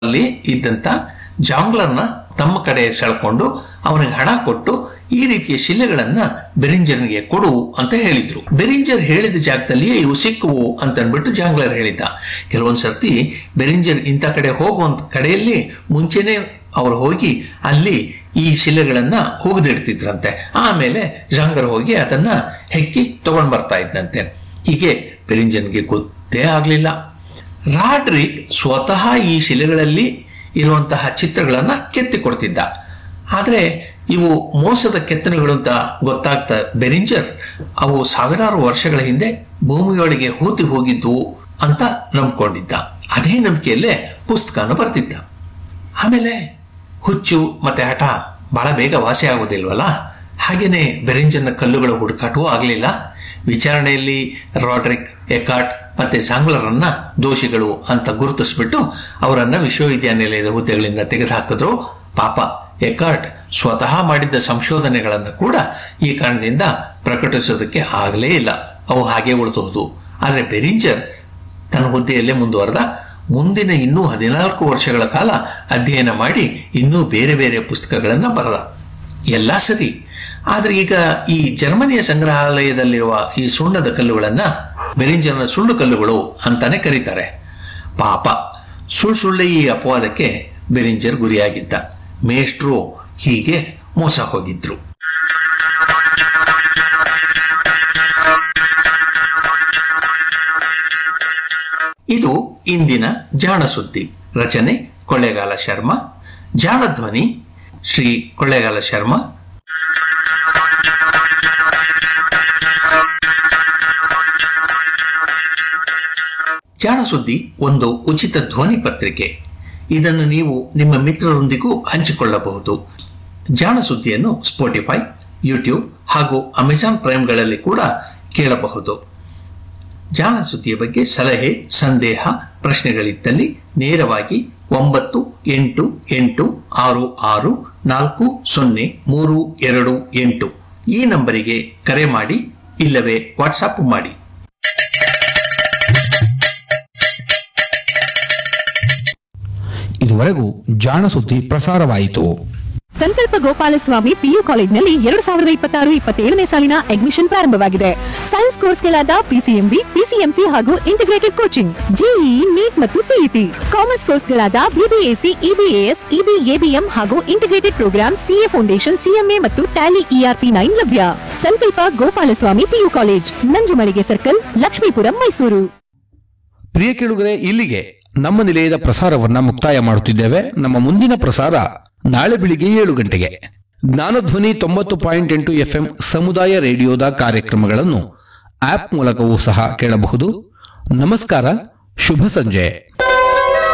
ಅಲ್ಲಿ ಇದ್ದಂತ ಜಾಂಗ್ಲರ್ನ ತಮ್ಮ ಕಡೆ ಸೆಳ್ಕೊಂಡು ಅವನಿಗೆ ಹಣ ಕೊಟ್ಟು ಈ ರೀತಿಯ ಶಿಲೆಗಳನ್ನ ಬೆರಿಂಜರ್ನಿಗೆ ಕೊಡು ಅಂತ ಹೇಳಿದ್ರು. ಬೆರಿಂಜರ್ ಹೇಳಿದ ಜಾಗದಲ್ಲಿಯೇ ಇವು ಸಿಕ್ಕುವು ಅಂತ ಅಂದ್ಬಿಟ್ಟು ಜಾಂಗ್ಲರ್ ಹೇಳಿದ್ದ. ಕೆಲವೊಂದ್ ಸರ್ತಿ ಬೆರಿಂಜರ್ ಇಂಥ ಕಡೆ ಹೋಗುವಂತ ಕಡೆಯಲ್ಲಿ ಮುಂಚೆನೆ ಅವ್ರು ಹೋಗಿ ಅಲ್ಲಿ ಈ ಶಿಲೆಗಳನ್ನ ಹೋಗದಿಡ್ತಿದ್ರಂತೆ. ಆಮೇಲೆ ಜಾಂಗರ್ ಹೋಗಿ ಅದನ್ನ ಹೆಕ್ಕಿ ತಗೊಂಡ್ ಬರ್ತಾ ಇದ್ದಂತೆ. ಹೀಗೆ ಬೆರಿಂಜರ್ಗೆ ಗೊತ್ತೇ ಆಗ್ಲಿಲ್ಲ. ರಾಡ್ರಿಕ್ ಸ್ವತಃ ಈ ಶಿಲೆಗಳಲ್ಲಿ ಇರುವಂತಹ ಚಿತ್ರಗಳನ್ನ ಕೆತ್ತಿ ಕೊಡ್ತಿದ್ದ. ಆದ್ರೆ ಇವು ಮೋಸದ ಕೆತ್ತನೆಗಳು ಅಂತ ಗೊತ್ತಾಗ್ತಾ ಬೆರಿಂಜರ್ ಅವು ಸಾವಿರಾರು ವರ್ಷಗಳ ಹಿಂದೆ ಭೂಮಿಯೊಳಗೆ ಹೂತಿ ಹೋಗಿದ್ವು ಅಂತ ನಂಬ್ಕೊಂಡಿದ್ದ. ಅದೇ ನಂಬಿಕೆಯಲ್ಲೇ ಪುಸ್ತಕನ ಬರ್ತಿದ್ದ. ಆಮೇಲೆ ಹುಚ್ಚು ಮತ್ತೆ ಹಠ ಬಹಳ ಬೇಗ ವಾಸಿ ಆಗೋದಿಲ್ವಲ್ಲ, ಹಾಗೇನೆ ಬೆರಿಂಜರ್ನ ಕಲ್ಲುಗಳ ಹುಡುಕಾಟವೂ ಆಗ್ಲಿಲ್ಲ. ವಿಚಾರಣೆಯಲ್ಲಿ ರಾಡ್ರಿಕ್, ಎಕಾರ್ಟ್ ಮತ್ತೆ ಜಾಂಗ್ಲರನ್ನ ದೋಷಿಗಳು ಅಂತ ಗುರುತಿಸ್ಬಿಟ್ಟು ಅವರನ್ನ ವಿಶ್ವವಿದ್ಯಾನಿಲಯದ ಹುದ್ದೆಗಳಿಂದ ತೆಗೆದುಹಾಕಿದ್ರು. ಪಾಪ ಎಕಾರ್ಟ್ ಸ್ವತಃ ಮಾಡಿದ್ದ ಸಂಶೋಧನೆಗಳನ್ನು ಕೂಡ ಈ ಕಾರಣದಿಂದ ಪ್ರಕಟಿಸೋದಕ್ಕೆ ಆಗಲೇ ಇಲ್ಲ, ಅವು ಹಾಗೆ ಉಳಿದೋದು. ಆದ್ರೆ ಬೆರಿಂಜರ್ ತನ್ನ ಹುದ್ದೆಯಲ್ಲೇ ಮುಂದುವರೆದ. ಮುಂದಿನ ಇನ್ನೂ 14 ವರ್ಷಗಳ ಕಾಲ ಅಧ್ಯಯನ ಮಾಡಿ ಇನ್ನೂ ಬೇರೆ ಬೇರೆ ಪುಸ್ತಕಗಳನ್ನ ಬರೆದ. ಎಲ್ಲಾ ಸರಿ. ಆದ್ರೆ ಈಗ ಈ ಜರ್ಮನಿಯ ಸಂಗ್ರಹಾಲಯದಲ್ಲಿರುವ ಈ ಸುಣ್ಣದ ಕಲ್ಲುಗಳನ್ನ ಬೆರಿಂಜರ್ನ ಸುಳ್ಳು ಕಲ್ಲುಗಳು ಅಂತಾನೆ ಕರೀತಾರೆ. ಪಾಪ ಸುಳ್ಳೆ ಈ ಅಪವಾದಕ್ಕೆ ಬೆರಿಂಜರ್ ಗುರಿಯಾಗಿದ್ದ. ಮೇಷ್ಟ್ರು ಹೀಗೆ ಮೋಸ ಹೋಗಿದ್ರು. ಇದು ಇಂದಿನ ಜಾಣ ಸುದ್ದಿ. ರಚನೆ ಕೊಳ್ಳೇಗಾಲ ಶರ್ಮಾ. ಜಾಣ ಧ್ವನಿ ಶ್ರೀ ಕೊಳ್ಳೇಗಾಲ ಶರ್ಮಾ. ಜಾಣ ಸುದ್ದಿ ಒಂದು ಉಚಿತ ಧ್ವನಿ ಪತ್ರಿಕೆ. ಇದನ್ನು ನೀವು ನಿಮ್ಮ ಮಿತ್ರರೊಂದಿಗೂ ಹಂಚಿಕೊಳ್ಳಬಹುದು. ಜಾಣ ಸುದ್ದಿಯನ್ನು ಸ್ಪಾಟಿಫೈ, ಯೂಟ್ಯೂಬ್ ಹಾಗೂ ಅಮೆಜಾನ್ ಪ್ರೈಮ್ಗಳಲ್ಲಿ ಕೂಡ ಕೇಳಬಹುದು. ಜಾಣ ಸುದ್ದಿಯ ಬಗ್ಗೆ ಸಲಹೆ, ಸಂದೇಹ, ಪ್ರಶ್ನೆಗಳಿದ್ದಲ್ಲಿ ನೇರವಾಗಿ 9886640328 ಈ ನಂಬರಿಗೆ ಕರೆ ಮಾಡಿ, ಇಲ್ಲವೇ ವಾಟ್ಸಾಪ್ ಮಾಡಿ. ಇದುವರೆಗೂ ಜಾಣ ಸುದ್ದಿ ಪ್ರಸಾರವಾಯಿತು. ಸಂಕಲ್ಪ ಗೋಪಾಲಸ್ವಾಮಿ ಪಿಯು ಕಾಲೇಜಿನಲ್ಲಿ 2026-27ನೇ ಸಾಲಿನ ಅಡ್ಮಿಷನ್ ಪ್ರಾರಂಭವಾಗಿದೆ. ಸೈನ್ಸ್ ಕೋರ್ಸ್ಗಳಾದ ಪಿಸಿಎಂಬಿ, ಪಿಸಿಎಂಸಿ ಹಾಗೂ ಇಂಟಿಗ್ರೇಟೆಡ್ ಕೋಚಿಂಗ್, ಜೆಇಇ, ನೀಟ್ ಮತ್ತು ಸಿಇಟಿ. ಕಾಮರ್ಸ್ ಕೋರ್ಸ್ಗಳಾದ ಬಿಬಿಎಸಿ, ಇಬಿಎಎಸ್, ಇಬಿಎಬಿಎಂ ಹಾಗೂ integrated program, CA foundation, CMA ಮತ್ತು ಟ್ಯಾಲಿ ERP 9 ಲಭ್ಯ. ಸಂಕಲ್ಪ Gopalaswamy PU college, Nanjumalige circle, Lakshmipuram, Mysuru. ಪ್ರಿಯ ಕೇಳುಗರೆ, ಇಲ್ಲಿಗೆ ನಮ್ಮ ನಿಲಯದ ಪ್ರಸಾರವನ್ನ ಮುಕ್ತಾಯ ಮಾಡುತ್ತಿದ್ದೇವೆ. ನಮ್ಮ ಮುಂದಿನ ಪ್ರಸಾರ ನಾಳೆ ಬೆಳಿಗ್ಗೆ 7 ಗಂಟೆಗೆ. ಜ್ಞಾನಧ್ವನಿ 90.8 FM ಸಮುದಾಯ ರೇಡಿಯೋದ ಕಾರ್ಯಕ್ರಮಗಳನ್ನು ಆಪ್ ಮೂಲಕವೂ ಸಹ ಕೇಳಬಹುದು. ನಮಸ್ಕಾರ, ಶುಭ ಸಂಜೆ.